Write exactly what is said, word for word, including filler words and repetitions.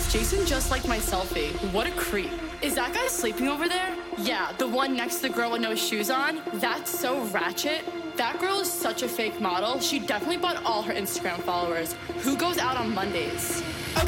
Jason just liked my selfie. What a creep. Is that guy sleeping over there? Yeah, the one next to the girl with no shoes on? That's so ratchet. That girl is such a fake model. She definitely bought all her Instagram followers. Who goes out on Mondays? Okay.